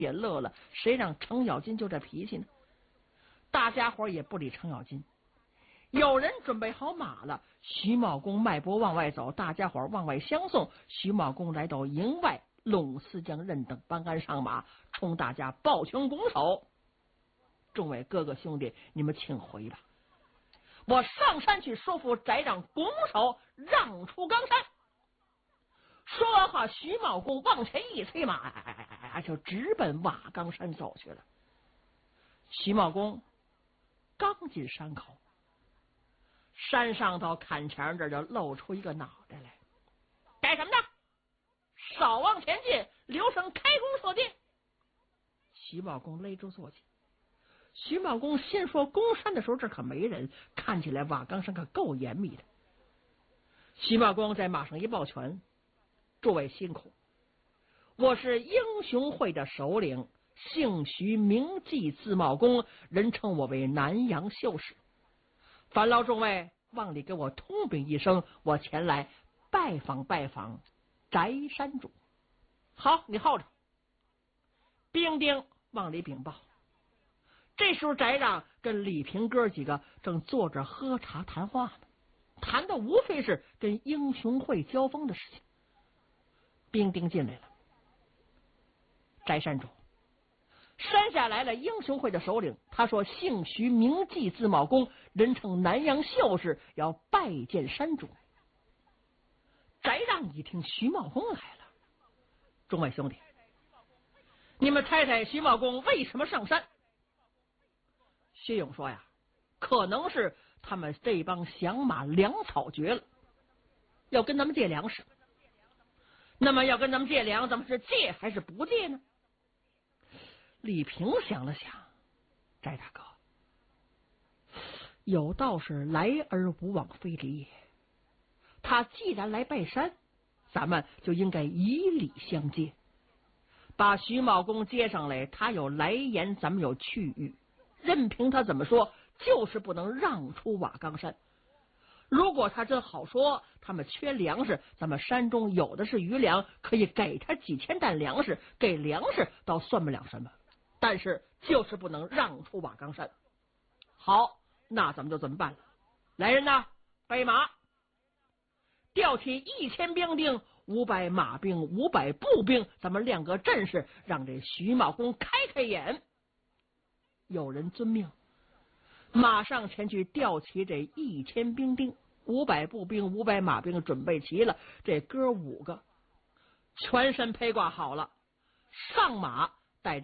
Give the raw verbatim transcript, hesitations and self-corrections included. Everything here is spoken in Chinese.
也乐了，谁让程咬金就这脾气呢？大家伙也不理程咬金。有人准备好马了，徐茂公迈步往外走，大家伙往外相送。徐茂公来到营外，龙四将任等班杆上马，冲大家抱拳拱手：“众位哥哥兄弟，你们请回吧，我上山去说服翟让拱手让出冈山。”说完话，徐茂公往前一催马，哎，就直奔瓦岗山走去了。徐茂公刚进山口，山上头坎前这就露出一个脑袋来。“干什么呢？少往前进，留声开弓射箭。”徐茂公勒住坐骑。徐茂公先说攻山的时候，这可没人，看起来瓦岗山可够严密的。徐茂公在马上一抱拳：“诸位辛苦，我是英雄会的首领，姓徐名季，字茂公，人称我为南阳秀士。烦劳众位往里给我通禀一声，我前来拜访拜访翟山主。”“好，你候着。”兵丁往里禀报。这时候翟让跟李平哥几个正坐着喝茶谈话呢，谈的无非是跟英雄会交锋的事情。兵丁进来了：“翟山主，山下来了英雄会的首领，他说姓徐名季，字茂公，人称南阳秀士，要拜见山主。”翟让一听徐茂公来了：“众位兄弟，你们猜猜徐茂公为什么上山？”薛勇说呀：“可能是他们这帮响马粮草绝了，要跟咱们借粮食。那么要跟咱们借粮，咱们是借还是不借呢？”李平想了想：“翟大哥，有道是来而无往非礼也。他既然来拜山，咱们就应该以礼相接，把徐茂公接上来。他有来言，咱们有去语，任凭他怎么说，就是不能让出瓦岗山。如果他真好说，他们缺粮食，咱们山中有的是余粮，可以给他几千担粮食，给粮食倒算不了什么，但是就是不能让出瓦岗山。好，那咱们就这么办了。来人呐，备马，调起一千兵丁，五百马兵，五百步兵，咱们亮个阵势，让这徐茂公开开眼。”有人遵命，马上前去调起这一千兵丁，五百步兵，五百马兵准备齐了。这哥五个全身披挂好了，上马